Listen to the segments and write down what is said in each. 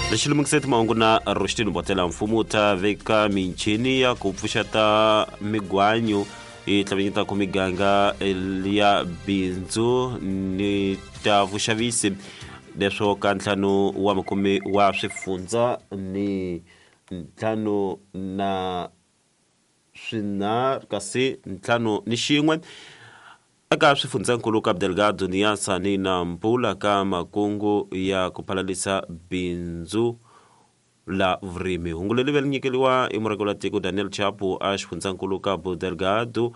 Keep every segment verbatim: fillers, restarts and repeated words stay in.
Lexi lumikiseti mahungu na Rushdie Botela. Mfumo ta veka minchini ya kupfuxata migwanyo i tlavanyita ku miganga ya bindzu ni ta vuxavisi leswo ka ntlhanu wa makumi wa swifundza ni ntlhanu na swinharhu kasi ntlhanu ni xin'we eka swifundzankulu Cabo Delgado, Niassa ni Nampula ka makungu ya ku phalalisa bindzu la vurimi. Hungu leri ri nyikeliwa hi murhangeri wa tiko Daniel Chapo a xifundzankulu Cabo Delgado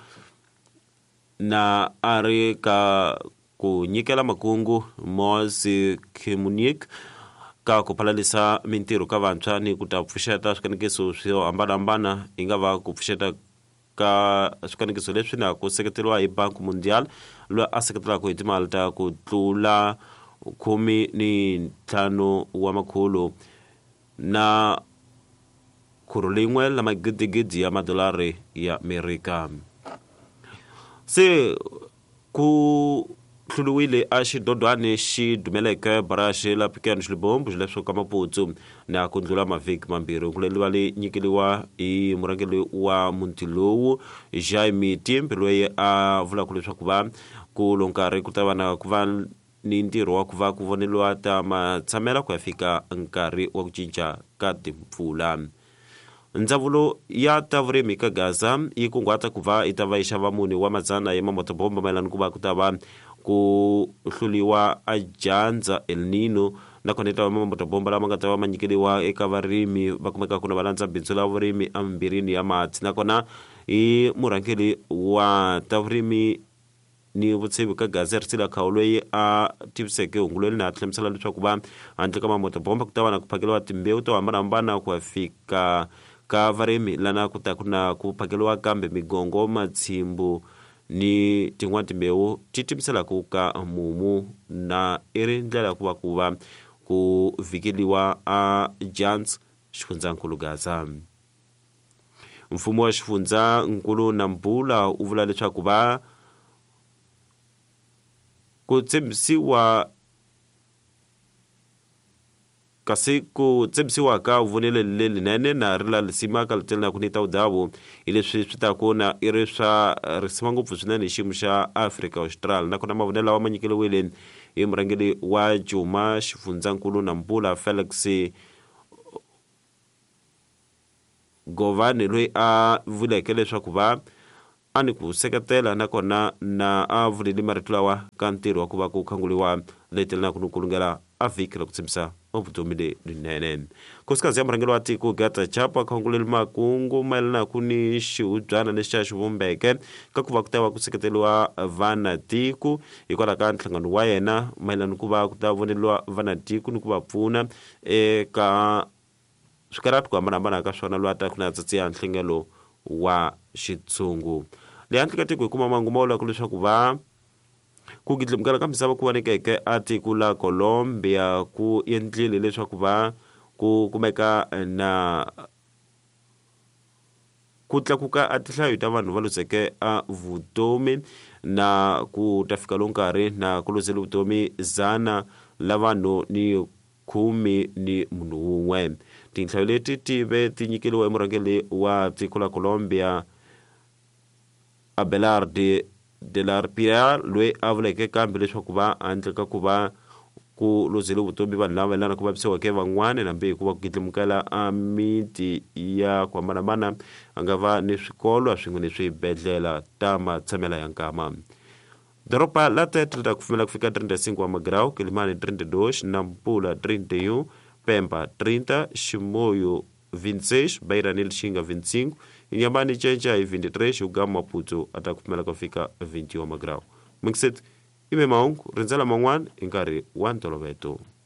na a ri ka ku nyikela makungu Moses Kimunik ka ku phalalisa mintirho ka vantshwa ni ku ta pfuxeta swikanekiso swo hambanahambana hi nga va ku pfuxeta ka swikanekiso leswi na ku seketeriwa hi Bank Mondial loyi a seketelaka hi timali ta ku tlula kumi ni ntlhanu wa makhulu na khuru lin'we la magidigidi ya madolari ya Amerika. Se ku hluluwile a xidodwana xi dumeleke baraxi la Pequeno Xilibombo leswo ka maputsu na ku ndlula mavhiki mambirhi. Ku leliwa leyi nyikeliwa hi murhangeri wa muti lowu Jaime Timpi loyi a vulaka leswaku va ku lo nkarhi ku ta va na ku va ni ntirho wa ku va ku voneliwa ta matshamela ku ya fika nkarhi wa ku cinca ka timpfula. Ndzawulo ya ta vurimi ka Gaza yi kunguhata ku va yi ta va yi xava muni wa madzana ya mamotobomba mayelana ku va ku ta va ku hluliwa a dyandza El Nino na ku neta mamotobomba lama nga ta va ma nyikeliwa eka varimi va kumeka ku na balandza bindzu la vurimi ambirhini ya mati. Nakona hi murhangeri wa ta vurimi ni vutshevi ka Gaza Risila Khawu loyi a tiviseke hungu leri na hlamusela leswaku va handle ka mamotobomba ku ta va na ku phakeliwa timbewu to hambanahambana ku ya fika ka varimi lana ku ta ku na ku phakeliwa kambe migongo matshimbu ni tin'wana timbewu ti timiselaka ka mumu na i ri ndlela ku va ku va ku vikeliwa a dyandza xifundzankulu Gaza. Mfumo wa xifundzankulu Nampula u vula leswaku va ku tshembisiwa kasi ku tshembisiwa ka vunele lelinene na ri lalisima ka leteli na ku nita udhavu hi leswi swi ta kona i ri swa risima ngopfu swinene hi xiyimo xa Africa Austral. Nakona mavonelo lawa ma nyikeliwile hi murhangeri wa Juma xifundzankulu Nampula Felix Govane loyi a vuleke leswaku va a ni ku seketela nakona na a vulile marito lawa ka ntirho wa ku va ku khanguliwa leteli na ku kulungela a vhiki la ku tshembisa vutomi lerinene. Nkosikazi ya murhangeri wa tiko Gata Chapo a khanguleli makungu mayelana ku ni xihubyana lexi xa xivumbeke ka ku va ku ta va ku seketeliwa vana tiko hikwalaho ka nhlangano wa yena mayelana ku va ku ta voneliwa vana tiko ni ku va pfuna eka swikarati ku hambanahambana ka swona loyi a ta ku na tsatsiya nhlengelo wa xitshungu. Le handle ka tiko hi kuma mangu ma vulaka leswaku va ku gidlimukela ka misava ku vonekeke a tiko la Colombia ku endlile leswaku va ku kumeka na ku tlakuka a tinhlayo ta vanhu va luzeke a vutomi na ku ta fika lo nkarhi na ku luzele vutomi zana la vanhu ni khumi ni munhu wun'we. Tinhlayo leti ti ve ti nyikeliwa hi murhangeri wa tiko la Colombia Abelardo de la Ripia loyi a vuleke kambe leswaku va handle ka ku va ku luzele vutomi vanhu lava mayelana ku vavisiweke van'wana nambe hi ku va ku gidlimukela a miti ya ku hambanahambana a nga va ni swikolo swin'we ni swibedhlela ta matshamela ya nkama. Doroba la Tete ri ta kufumela ku fika trinta e cinco wa magrau, Kilimani trinta e dois, Nampula trinta e um, Pemba trinta, Chimoio vinte e seis, Beira ni Lixinga vinte e cinco, Inhambane Chencha hi vinte e três, Ugama Maputo a ta kufumela ku fika vinte e um wa magrau. Mingset ime mahungu rindzela man'wana hi nkarhi wa ntolovelo.